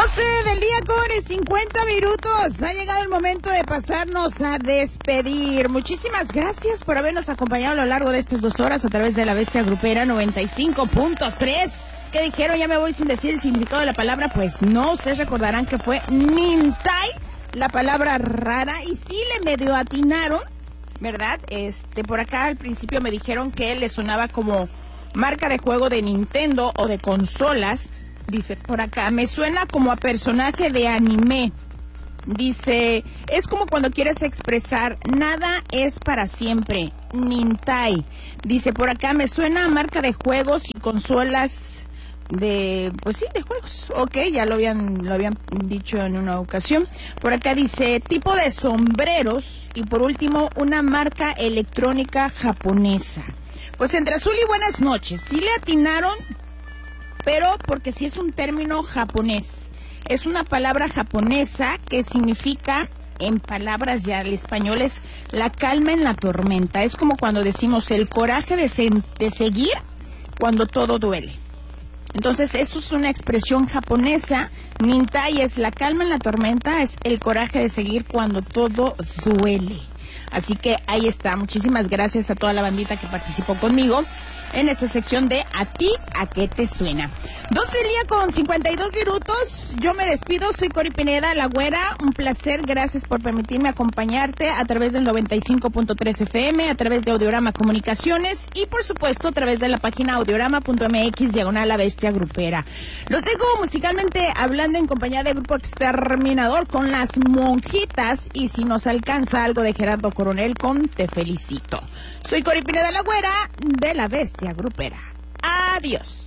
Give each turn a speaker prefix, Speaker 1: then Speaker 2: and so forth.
Speaker 1: 12 del día con 50 minutos. Ha llegado el momento de pasarnos a despedir. Muchísimas gracias por habernos acompañado a lo largo de estas 2 horas a través de la Bestia Grupera 95.3. ¿Qué dijeron? Ya me voy sin decir el significado de la palabra. Pues no, ustedes recordarán que fue Nintai, la palabra rara, y sí le medio atinaron, ¿verdad? Por acá al principio me dijeron que le sonaba como marca de juego de Nintendo o de consolas. Dice por acá, me suena como a personaje de anime. Dice, es como cuando quieres expresar, nada es para siempre. Nintai. Dice por acá, me suena a marca de juegos y consolas pues sí, de juegos. Ok, ya lo habían dicho en una ocasión. Por acá dice, tipo de sombreros. Y por último, una marca electrónica japonesa. Pues entre azul y buenas noches. Sí le atinaron, pero porque sí es un término japonés. Es una palabra japonesa que significa, en palabras ya al español, es la calma en la tormenta. Es como cuando decimos el coraje de seguir cuando todo duele. Entonces, eso es una expresión japonesa. Nintai es la calma en la tormenta, es el coraje de seguir cuando todo duele. Así que ahí está. Muchísimas gracias a toda la bandita que participó conmigo en esta sección de ¿A ti a qué te suena? 12 del día con 52 minutos. Yo me despido. Soy Cori Pineda, la güera. Un placer. Gracias por permitirme acompañarte a través del 95.3 FM, a través de Audiorama Comunicaciones y, por supuesto, a través de la página audiorama.mx/La Bestia Grupera. Los dejo musicalmente hablando en compañía de Grupo Exterminador con Las Monjitas, y si nos alcanza algo de Gerardo Coronel con Te Felicito. Soy Cori Pineda, la güera de La Bestia Grupera. Adiós.